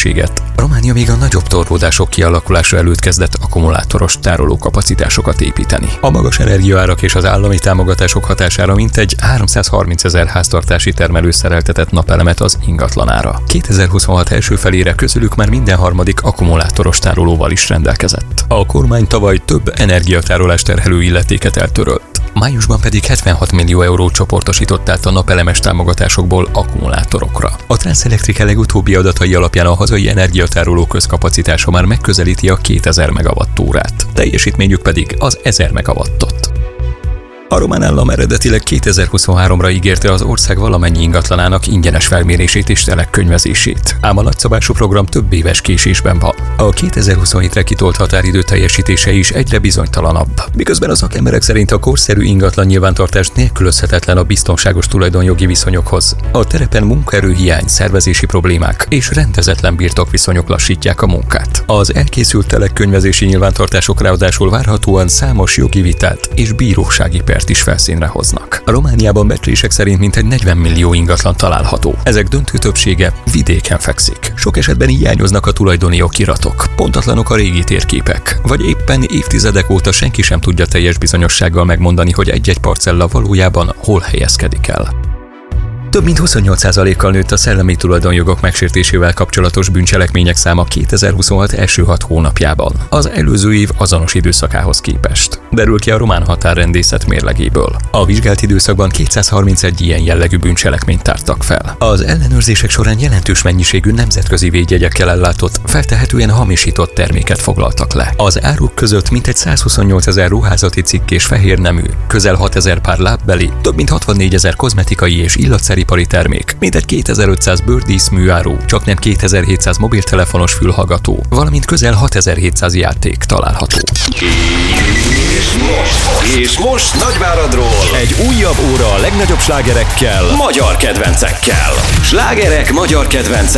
lehetőséget. Románia még a nagyobb torlódások kialakulása előtt kezdett akkumulátoros tárolókapacitásokat építeni. A magas energiaárak és az állami támogatások hatására mintegy 330 000 háztartási termelő szereltetett napelemet az ingatlanára. 2026 első felére közülük már minden harmadik akkumulátoros tárolóval is rendelkezett. A kormány tavaly több energiatárolást terhelő illetéket eltörölt. Májusban pedig 76 millió eurót csoportosított át a napelemes támogatásokból akkumulátorokra. A Transelectrica legutóbbi adatai alapján a hazai energiatároló közkapacitása már megközelíti a 2000 megawattórát, teljesítményük pedig az 1000 megawattot. A román állam eredetileg 2023-ra ígérte az ország valamennyi ingatlanának ingyenes felmérését és telekkönyvezését, ám a nagyszabású program több éves késésben van. A 2027-re kitolt határidő teljesítése is egyre bizonytalanabb, miközben a szakemberek szerint a korszerű ingatlan nyilvántartás nélkülözhetetlen a biztonságos tulajdonjogi viszonyokhoz. A terepen munkaerőhiány, szervezési problémák és rendezetlen birtokviszonyok lassítják a munkát. Az elkészült telekkönyvezési nyilvántartások ráadásul várhatóan számos jogi vitát és bírósági pert is felszínre hoznak. A Romániában becslések szerint mintegy 40 millió ingatlan található. Ezek döntő többsége vidéken fekszik. Sok esetben hiányoznak a tulajdoni okiratok, pontatlanok a régi térképek, vagy éppen évtizedek óta senki sem tudja teljes bizonyossággal megmondani, hogy egy-egy parcella valójában hol helyezkedik el. Több mint 28%-kal nőtt a szellemi tulajdonjogok megsértésével kapcsolatos bűncselekmények száma 2026 első 6 hónapjában, az előző év azonos időszakához képest, derül ki a román határrendészet mérlegéből. A vizsgált időszakban 231 ilyen jellegű bűncselekményt tártak fel. Az ellenőrzések során jelentős mennyiségű nemzetközi védjegyekkel ellátott, feltehetően hamisított terméket foglaltak le. Az áruk között mintegy 128 000 ruházati cikk és fehér nemű, közel 6 000 pár lábbeli, több mint 64 000 kozmetikai és illatszeripari termék, mintegy 2500 bőrdíszműáru, csaknem 2700 mobiltelefonos fülhallgató, valamint közel 6700 játék található. És most Nagyváradról egy újabb óra a legnagyobb slágerekkel, magyar kedvencekkel. Slágerek magyar kedvencek.